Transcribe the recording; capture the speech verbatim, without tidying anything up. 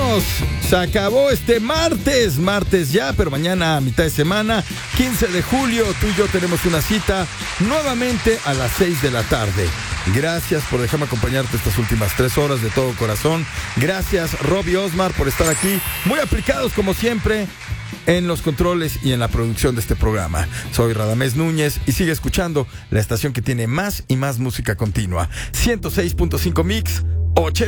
vámonos. Se acabó este martes, martes ya, pero mañana a mitad de semana, quince de julio, tú y yo tenemos una cita nuevamente a las seis de la tarde. Gracias por dejarme acompañarte estas últimas tres horas de todo corazón. Gracias, Robbie Osmar, por estar aquí, muy aplicados como siempre en los controles y en la producción de este programa. Soy Radamés Núñez y sigue escuchando la estación que tiene más y más música continua. ciento seis punto cinco Mix, ochenta